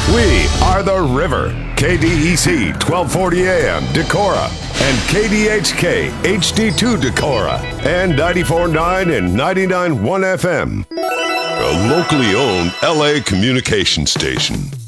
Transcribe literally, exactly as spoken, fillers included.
We are the River. K D E C twelve forty A M Decorah and K D H K H D two Decorah and ninety-four point nine and ninety-nine point one F M. A locally owned L A communication station.